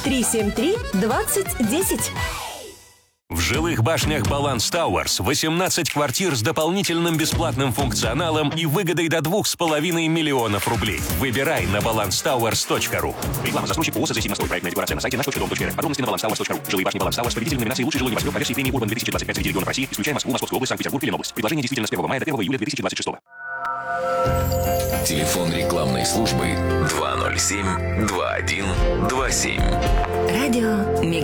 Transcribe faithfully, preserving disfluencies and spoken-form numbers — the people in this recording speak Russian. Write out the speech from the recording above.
три семь три двадцать десять. В жилых башнях Баланс Тауэрс восемнадцать квартир с дополнительным бесплатным функционалом и выгодой до двух с половиной миллионов рублей. Выбирай на баланс тауэрс точка ру. Реклама. Застройщик ООО «Созисимостной». Проектная декларация на сайте наш точка дом точка р. Подробности на баланс тауэрс точка ру. Жилые башни Баланс Тауэрс. Победитель номинации «Лучший жилой небоскреб» по версии премии Урбан две тысячи двадцать пять среди регионов России, исключая Москву, Московскую область, Санкт-Петербург и Ленобласть. Предложение действительно с первого мая до первого июля две тысячи двадцать шестого. Телефон рекламной службы два ноль семь два один два семь. Радио Мега.